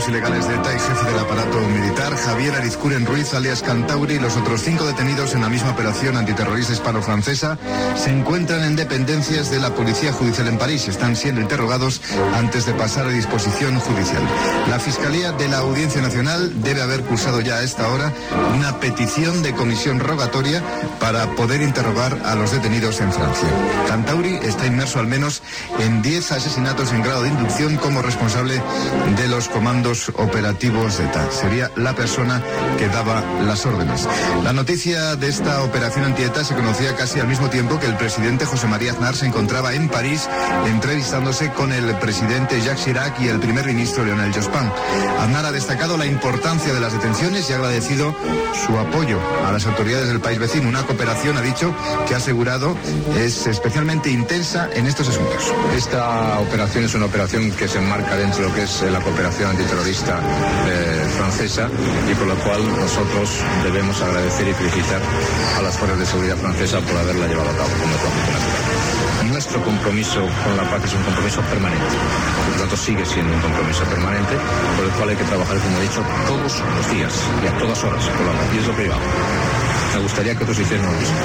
miembros ilegales de ETA y jefe del aparato militar, Javier Arizcuren Ruiz, alias Cantauri, y los otros 5 detenidos en la misma operación antiterrorista hispano-francesa se encuentran en dependencias de la Policía Judicial en París. Están siendo interrogados antes de pasar a disposición judicial. La Fiscalía de la Audiencia Nacional debe haber cursado ya a esta hora una petición de comisión rogatoria para poder interrogar a los detenidos en Francia. Cantauri está inmerso al menos en 10 asesinatos en grado de inducción como responsable de los comandos operativos de ETA. Sería la persona que daba las órdenes. La noticia de esta operación anti-ETA se conocía casi al mismo tiempo que el presidente José María Aznar se encontraba en París entrevistándose con el presidente Jacques Chirac y el primer ministro Lionel Jospin. Aznar ha destacado la importancia de las detenciones y ha agradecido su apoyo a las autoridades del país vecino. Una cooperación, ha dicho, que ha asegurado es especialmente intensa en estos asuntos. Esta operación es una operación que se enmarca dentro de lo que es la cooperación antiterrorista francesa y por lo cual nosotros debemos agradecer y felicitar a las fuerzas de seguridad francesa por haberla llevado a cabo con metodología natural. Nuestro compromiso con la paz es un compromiso permanente, por lo tanto sigue siendo un compromiso permanente por el cual hay que trabajar, como he dicho, todos los días y a todas horas por la paz, y es lo privado. Me gustaría que otros hicieran lo mismo.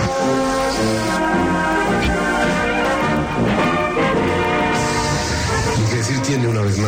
Y que decir tiene una vez más